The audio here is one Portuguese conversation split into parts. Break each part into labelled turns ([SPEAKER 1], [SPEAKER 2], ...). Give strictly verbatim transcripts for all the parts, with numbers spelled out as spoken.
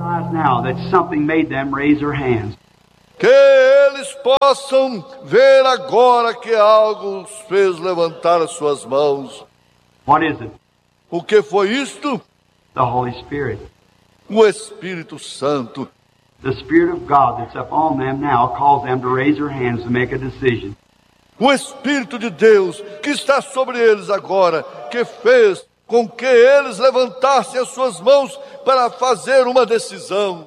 [SPEAKER 1] realize now that something made them raise their hands.
[SPEAKER 2] Que eles possam ver agora que algo os fez levantar as suas mãos.
[SPEAKER 1] What is it?
[SPEAKER 2] O que foi isto?
[SPEAKER 1] The Holy Spirit.
[SPEAKER 2] O Espírito Santo.
[SPEAKER 1] The Spirit of God that's upon them now calls them to raise their hands to make a decision.
[SPEAKER 2] O Espírito de Deus que está sobre eles agora, que fez com que eles levantassem as suas mãos para fazer uma decisão.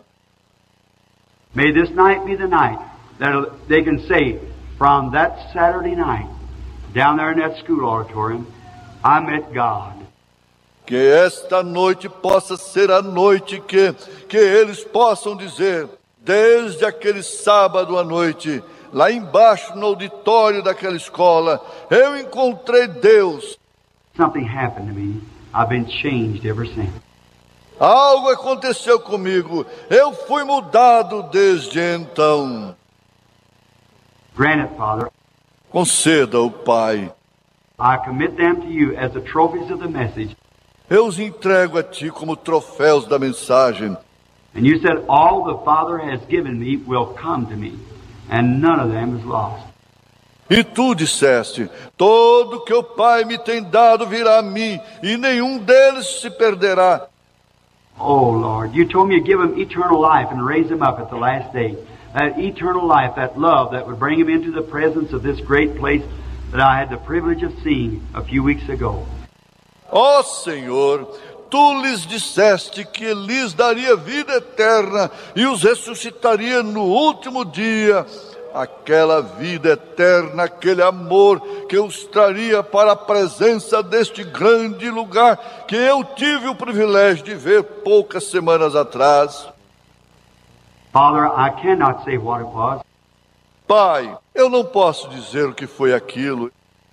[SPEAKER 1] May this night be the night that they can say, from that Saturday night, down there in that school auditorium, I met God.
[SPEAKER 2] Que esta noite possa ser a noite que, que eles possam dizer, desde aquele sábado à noite, lá embaixo no auditório daquela escola, eu encontrei Deus.
[SPEAKER 1] Something happened to me. I've been changed ever since.
[SPEAKER 2] Algo aconteceu comigo. Eu fui mudado desde então.
[SPEAKER 1] Grant it, Father.
[SPEAKER 2] Conceda-o, Pai.
[SPEAKER 1] I commit them to you as the trophies of the message.
[SPEAKER 2] Eu os entrego a Ti como troféus da mensagem.
[SPEAKER 1] And you said, all the Father has given me will come to me, and none of them is lost.
[SPEAKER 2] E Tu disseste, todo que o Pai me tem dado virá a mim, e nenhum deles se perderá.
[SPEAKER 1] Oh, Lord, you told me to give them eternal life and raise them up at the last day. That eternal life, that love that would bring them into the presence of this great place that I had the privilege of seeing a few weeks ago.
[SPEAKER 2] Ó oh, Senhor, Tu lhes disseste que lhes daria vida eterna e os ressuscitaria no último dia. Aquela vida eterna, aquele amor que os traria para a presença deste grande lugar que eu tive o privilégio de ver poucas semanas atrás.
[SPEAKER 1] Father, I cannot say what it was.
[SPEAKER 2] Pai, eu não posso dizer o que foi aquilo.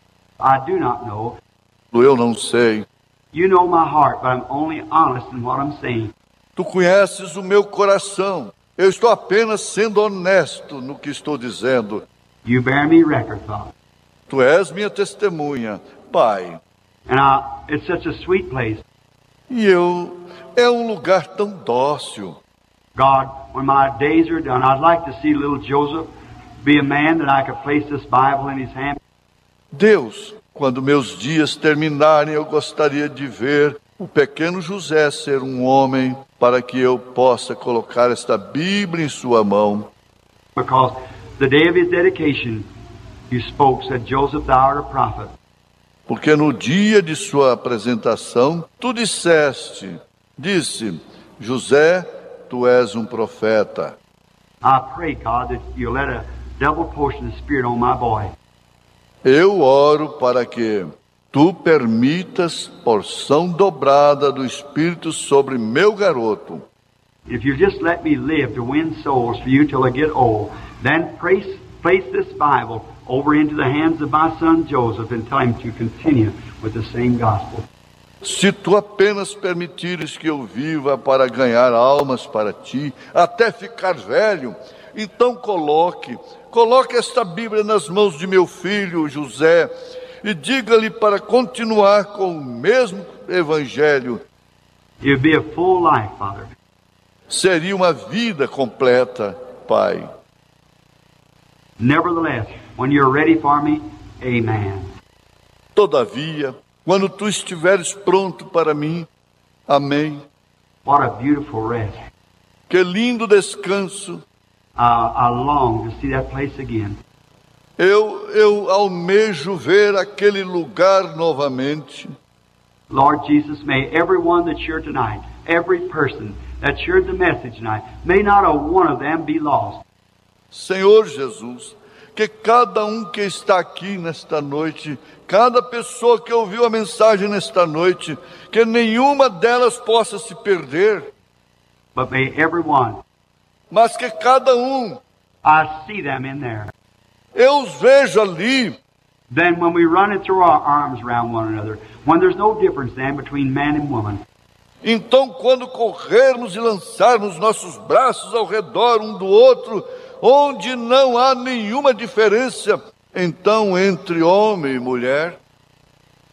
[SPEAKER 1] I do not know.
[SPEAKER 2] Eu não sei.
[SPEAKER 1] You know my heart, but I'm only honest in what I'm saying.
[SPEAKER 2] Tu conheces o meu coração. Eu estou apenas sendo honesto no que estou dizendo.
[SPEAKER 1] You bear me record, Father.
[SPEAKER 2] Tu és minha testemunha, Pai.
[SPEAKER 1] And I, it's such a sweet place.
[SPEAKER 2] E eu, é um lugar tão dócil.
[SPEAKER 1] God, when my days are done, I'd like to see little Joseph be a man that I could place this Bible in his hand.
[SPEAKER 2] Deus, quando meus dias terminarem, eu gostaria de ver o pequeno José ser um homem para que eu possa colocar esta Bíblia em sua mão.
[SPEAKER 1] Because the day of his dedication, you spoke, said, Joseph, thou art a prophet.
[SPEAKER 2] Porque no dia de sua apresentação, tu disseste, disse, José, tu és um profeta.
[SPEAKER 1] I pray, God, that you let a double portion of the Spirit on my boy.
[SPEAKER 2] Eu oro para que Tu permitas porção dobrada do Espírito sobre meu garoto.
[SPEAKER 1] If you just let me live to win souls for you till I get old, then place, place this Bible over into the hands of my son Joseph and tell him to continue with the same gospel.
[SPEAKER 2] Se Tu apenas permitires que eu viva para ganhar almas para Ti, até ficar velho, então coloque, coloque esta Bíblia nas mãos de meu filho José, e diga-lhe para continuar com o mesmo evangelho.
[SPEAKER 1] It would be a full life, Father.
[SPEAKER 2] Seria uma vida completa, Pai.
[SPEAKER 1] Nevertheless, when you're ready for me, amen.
[SPEAKER 2] Todavia, quando Tu estiveres pronto para mim, amém.
[SPEAKER 1] What a beautiful rest.
[SPEAKER 2] Que lindo descanso.
[SPEAKER 1] I, I long to see that place again.
[SPEAKER 2] Eu, eu almejo ver aquele lugar novamente.
[SPEAKER 1] Lord Jesus, may everyone that's here tonight, every person that's heard the message tonight, may not a one of them be lost.
[SPEAKER 2] Senhor Jesus, que cada um que está aqui nesta noite, cada pessoa que ouviu a mensagem nesta noite, que nenhuma delas possa se perder.
[SPEAKER 1] But may everyone,
[SPEAKER 2] mas que cada um,
[SPEAKER 1] I see them in there.
[SPEAKER 2] Eu os vejo ali.
[SPEAKER 1] Then when we run and throw our arms around one another, when there's no difference then between man and woman.
[SPEAKER 2] Então, quando corrermos e lançarmos nossos braços ao redor um do outro, onde não há nenhuma diferença, então entre homem e mulher,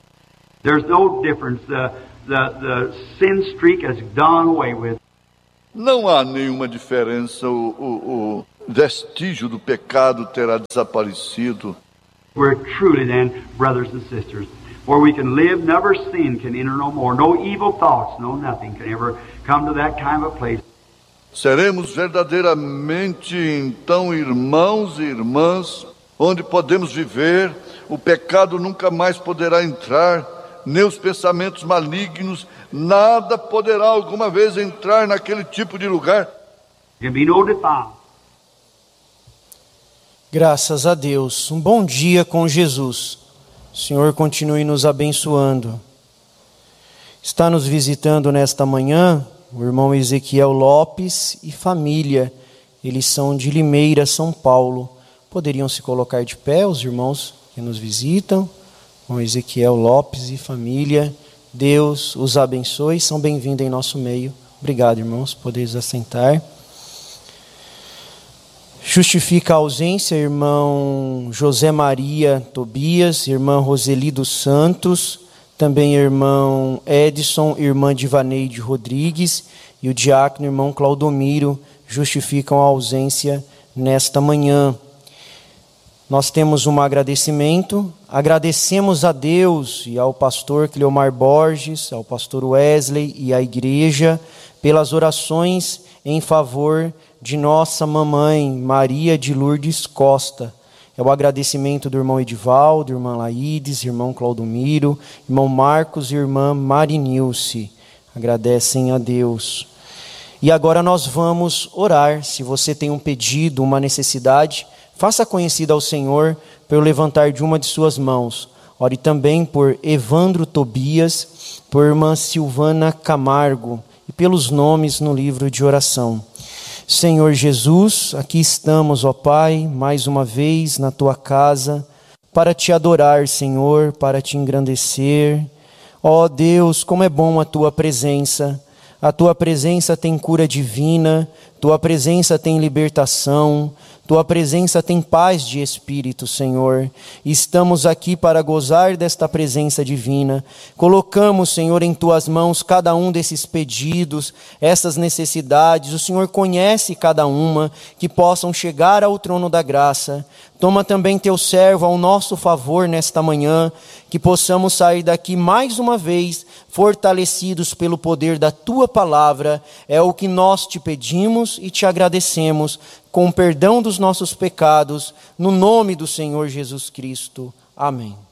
[SPEAKER 1] there's no difference. The, the, the sin streak has done away with.
[SPEAKER 2] não há nenhuma diferença, o, o, o vestígio do pecado terá desaparecido.
[SPEAKER 1] We're truly then brothers and sisters, where we can live, never sin can enter no more, no evil thoughts, no nothing can ever come to that kind of a place.
[SPEAKER 2] Seremos verdadeiramente, então, irmãos e irmãs, onde podemos viver, o pecado nunca mais poderá entrar, nem os pensamentos malignos, nada poderá alguma vez entrar naquele tipo de lugar.
[SPEAKER 1] There can be no defile.
[SPEAKER 3] Graças a Deus. Um bom dia com Jesus. O Senhor continue nos abençoando. Está nos visitando nesta manhã o irmão Ezequiel Lopes e família. Eles são de Limeira, São Paulo. Poderiam se colocar de pé, os irmãos que nos visitam. Com Ezequiel Lopes e família. Deus os abençoe. São bem-vindos em nosso meio. Obrigado, irmãos. Podeis assentar. Justifica a ausência, irmão José Maria Tobias, irmã Roseli dos Santos, também irmão Edson, irmã Divaneide Rodrigues e o diácono irmão Claudomiro justificam a ausência nesta manhã. Nós temos um agradecimento, agradecemos a Deus e ao pastor Cleomar Borges, ao pastor Wesley e à igreja pelas orações em favor de nossa mamãe Maria de Lourdes Costa. É o agradecimento do irmão Edivaldo, irmã Laídes, irmão Claudomiro, irmão Marcos e irmã Marinilce. Agradecem a Deus. E agora nós vamos orar. Se você tem um pedido, uma necessidade, faça conhecida ao Senhor pelo levantar de uma de suas mãos. Ore também por Evandro Tobias, por irmã Silvana Camargo e pelos nomes no livro de oração. Senhor Jesus, aqui estamos, ó Pai, mais uma vez na Tua casa, para Te adorar, Senhor, para Te engrandecer. Ó Deus, como é bom a Tua presença. A Tua presença tem cura divina, Tua presença tem libertação, Tua presença tem paz de espírito, Senhor. Estamos aqui para gozar desta presença divina. Colocamos, Senhor, em Tuas mãos cada um desses pedidos, essas necessidades. O Senhor conhece cada uma, que possam chegar ao trono da graça. Toma também Teu servo ao nosso favor nesta manhã, que possamos sair daqui mais uma vez, fortalecidos pelo poder da Tua palavra. É o que nós Te pedimos e Te agradecemos, com o perdão dos nossos pecados, no nome do Senhor Jesus Cristo. Amém.